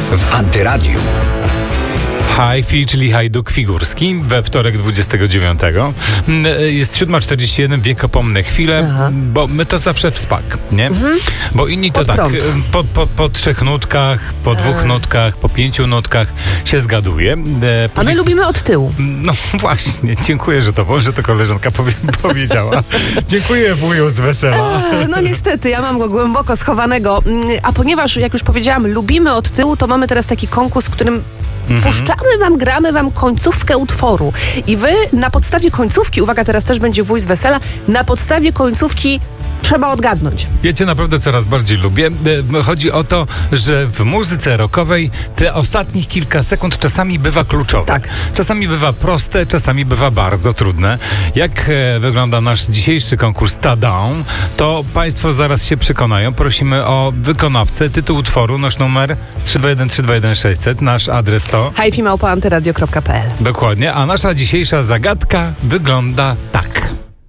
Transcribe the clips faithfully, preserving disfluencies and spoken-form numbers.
w Antyradiu. Hi-Fi, czyli Hajduk Figurski, we wtorek dwudziestego dziewiątego. Jest siódma czterdzieści jeden, wiekopomne chwile, Aha. bo my to zawsze w spak, nie? Mhm. Bo inni to Pod tak, po, po, po trzech nutkach, po A. dwóch nutkach, po pięciu nutkach się zgaduje. A my lubimy od tyłu. No właśnie, dziękuję, że to, że to koleżanka powie, powiedziała. Dziękuję, wuju z wesela. No niestety, ja mam go głęboko schowanego. A ponieważ, jak już powiedziałam, lubimy od tyłu, to mamy teraz taki konkurs, w którym Mhm. puszczamy wam, gramy wam końcówkę utworu. I wy na podstawie końcówki, uwaga, teraz też będzie wuj z wesela, na podstawie końcówki trzeba odgadnąć. Ja cię naprawdę coraz bardziej lubię. Chodzi o to, że w muzyce rockowej te ostatnich kilka sekund czasami bywa kluczowe. Tak. Czasami bywa proste, czasami bywa bardzo trudne. Jak e, wygląda nasz dzisiejszy konkurs Ta-Down, to państwo zaraz się przekonają. Prosimy o wykonawcę, tytuł utworu, nasz numer trzy dwa jeden trzy dwa jeden sześćset, nasz adres to hi fi małpa antyradio kropka pe el. Dokładnie, a nasza dzisiejsza zagadka wygląda tak.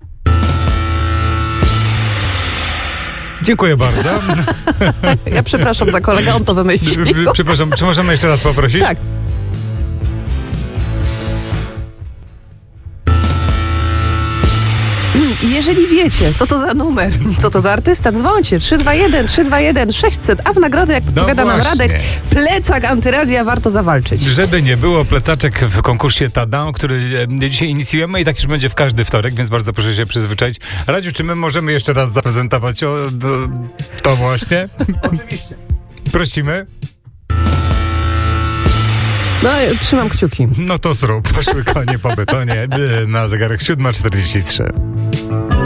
Dziękuję bardzo. Ja przepraszam za kolegę, on to wymyślił. Przepraszam, czy możemy jeszcze raz poprosić? Tak. Jeżeli wiecie, co to za numer, co to za artysta, dzwońcie trzy dwa jeden trzy dwa jeden sześćset, a w nagrodę, jak podpowiada no nam Radek, plecak Antyradia, warto zawalczyć. Żeby nie było, plecaczek w konkursie Ta-Down, który dzisiaj inicjujemy i tak już będzie w każdy wtorek, więc bardzo proszę się przyzwyczaić. Radziu, czy my możemy jeszcze raz zaprezentować o, do, to właśnie? Oczywiście. Prosimy. No, trzymam kciuki. No to zrób. Poszły konie po betonie na zegarek siódma czterdzieści trzy.